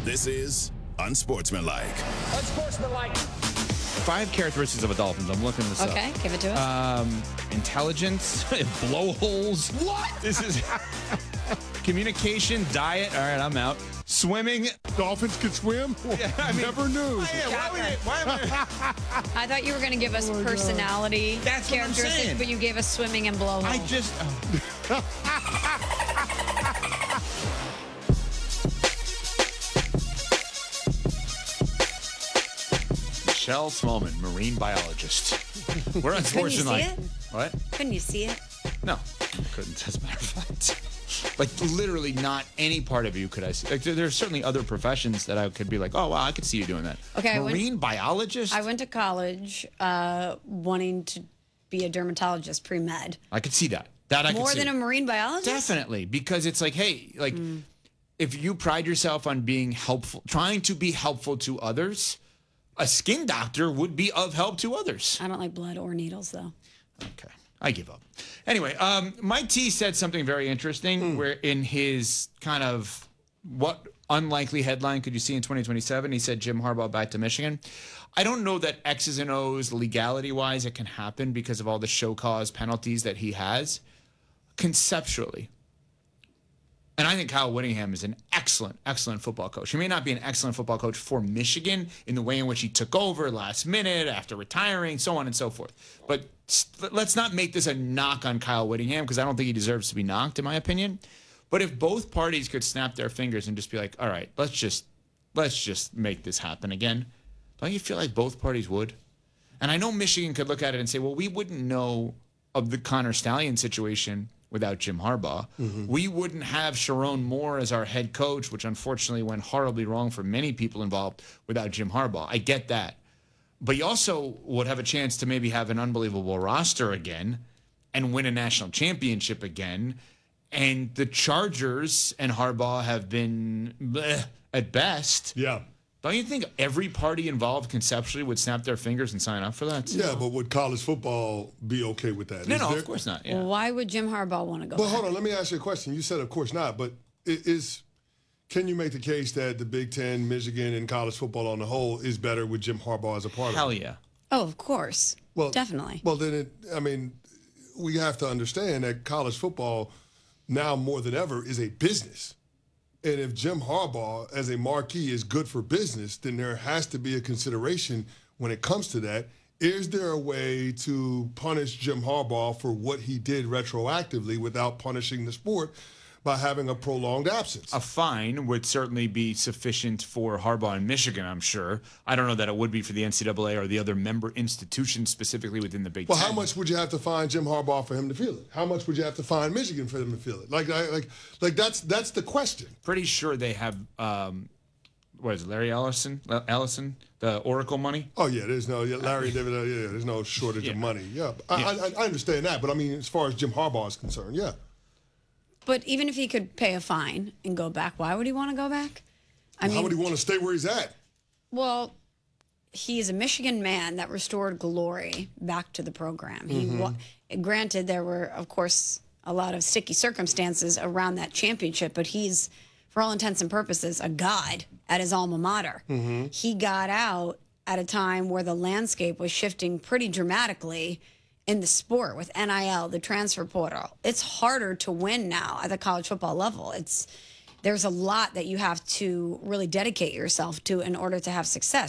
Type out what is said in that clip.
This is Unsportsmanlike. Unsportsmanlike. 5 characteristics of a dolphin. I'm looking this up. Okay, give it to us. Intelligence, blowholes. What? This is communication, diet. All right, I'm out. Swimming. Dolphins could swim? Never knew. I thought you were going to give us personality That's what I'm characteristics, saying. but you gave us swimming and blowhole. I just. Michelle Smallman, marine biologist. We're Couldn't you see unsportsmanlike. it? What? Couldn't you see it? No, couldn't, as a matter of fact. Like, literally not any part of you could I see. Like, there's certainly other professions that I could be like, oh, wow, I could see you doing that. Okay, Marine biologist? I went to college wanting to be a dermatologist pre-med. I could see that. That I could More see. than a marine biologist? Definitely, because it's like, hey, like, if you pride yourself on being helpful, trying to be helpful to others, a skin doctor would be of help to others. I don't like blood or needles, though. Okay, I give up. Anyway, Mike T said something very interesting where in his kind of what unlikely headline could you see in 2027, he said Jim Harbaugh back to Michigan. I don't know that X's and O's legality-wise it can happen because of all the show cause penalties that he has. Conceptually, and I think Kyle Whittingham is an excellent, excellent football coach. He may not be an excellent football coach for Michigan in the way in which he took over last minute after retiring, so on and so forth. But let's not make this a knock on Kyle Whittingham because I don't think he deserves to be knocked, in my opinion. But if both parties could snap their fingers and just be like, all right, let's just make this happen again, don't you feel like both parties would? And I know Michigan could look at it and say, well, we wouldn't know of the Connor Stallion situation without Jim Harbaugh. We wouldn't have Sharon Moore as our head coach, which unfortunately went horribly wrong for many people involved without Jim Harbaugh. I get that. But you also would have a chance to maybe have an unbelievable roster again and win a national championship again. And the Chargers and Harbaugh have been bleh, at best. Yeah. Don't you think every party involved conceptually would snap their fingers and sign up for that? Yeah, but would college football be okay with that? No, of course not. Yeah. Well, why would Jim Harbaugh want to go But back? hold on, let me ask you a question. You said, of course not, but can you make the case that the Big Ten, Michigan, and college football on the whole is better with Jim Harbaugh as a part Hell of it? yeah. Oh, of course. Well, Definitely. Well, then, we have to understand that college football now more than ever is a business. And if Jim Harbaugh, as a marquee, is good for business, then there has to be a consideration when it comes to that. Is there a way to punish Jim Harbaugh for what he did retroactively without punishing the sport by having a prolonged absence? A fine would certainly be sufficient for Harbaugh in Michigan, I'm sure. I don't know that it would be for the NCAA or the other member institutions specifically within the Big Well, Ten. how much would you have to fine Jim Harbaugh for him to feel it? How much would you have to fine Michigan for them to feel it? Like that's the question. Pretty sure they have, what is it, Larry Ellison, the Oracle money? Oh yeah, there's no Larry David. Yeah, there's no shortage of money. Yeah, I understand that, but I mean, as far as Jim Harbaugh is concerned, yeah. But even if he could pay a fine and go back, why would he want to go back? How would he want to stay where he's at? Well, he's a Michigan man that restored glory back to the program. Granted, there were, of course, a lot of sticky circumstances around that championship, but he's, for all intents and purposes, a god at his alma mater. He got out at a time where the landscape was shifting pretty dramatically in the sport with NIL, the transfer portal. It's harder to win now at the college football level. There's a lot that you have to really dedicate yourself to in order to have success.